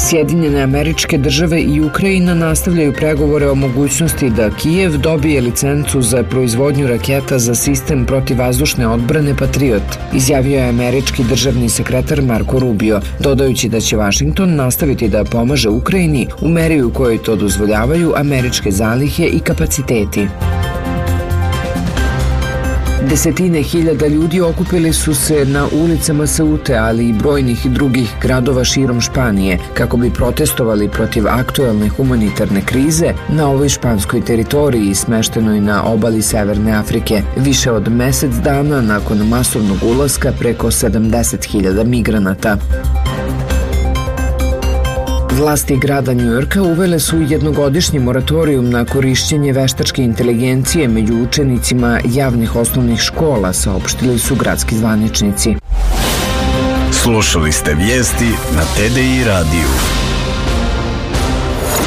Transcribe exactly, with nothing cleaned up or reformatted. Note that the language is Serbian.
Sjedinjene Američke Države i Ukrajina nastavljaju pregovore o mogućnosti da Kijev dobije licencu za proizvodnju raketa za sistem protivvazdušne odbrane Patriot, izjavio je američki državni sekretar Marko Rubio, dodajući da će Vašington nastaviti da pomaže Ukrajini u meri u kojoj to dozvoljavaju američke zalihe i kapaciteti. Desetine hiljada ljudi okupili su se na ulicama Seute, ali i brojnih drugih gradova širom Španije, kako bi protestovali protiv aktuelne humanitarne krize na ovoj španskoj teritoriji smeštenoj na obali Severne Afrike, više od mesec dana nakon masovnog ulaska preko sedamdeset hiljada migranata. Vlasti grada Njujorka uvele su jednogodišnji moratorijum na korišćenje veštačke inteligencije među učenicima javnih osnovnih škola, saopštili su gradski zvaničnici. Slušali ste vijesti na T D I radiju.